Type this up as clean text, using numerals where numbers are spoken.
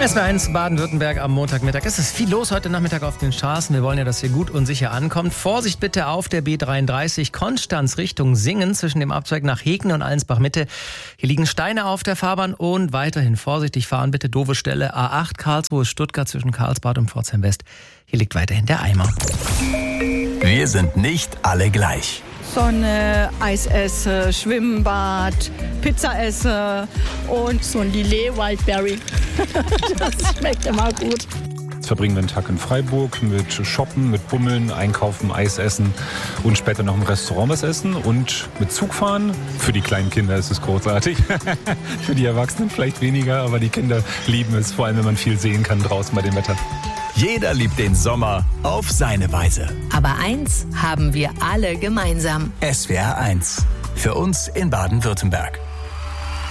SWR1 Baden-Württemberg am Montagmittag. Es ist viel los heute Nachmittag auf den Straßen. Wir wollen ja, dass ihr gut und sicher ankommt. Vorsicht bitte auf der B33 Konstanz Richtung Singen zwischen dem Abzweig nach Heken und Allensbach-Mitte. Hier liegen Steine auf der Fahrbahn und weiterhin vorsichtig fahren bitte. Doofe Stelle A8 Karlsruhe Stuttgart zwischen Karlsbad und Pforzheim West. Hier liegt weiterhin der Eimer. Wir sind nicht alle gleich. Sonne, Eis esse, Schwimmbad, Pizza esse und so ein Lillet Wildberry. Das schmeckt immer gut. Jetzt verbringen wir einen Tag in Freiburg mit Shoppen, mit Bummeln, Einkaufen, Eis essen und später noch im Restaurant was essen und mit Zug fahren. Für die kleinen Kinder ist es großartig. Für die Erwachsenen vielleicht weniger, aber die Kinder lieben es, vor allem wenn man viel sehen kann draußen bei dem Wetter. Jeder liebt den Sommer auf seine Weise. Aber eins haben wir alle gemeinsam. SWR1. Für uns in Baden-Württemberg.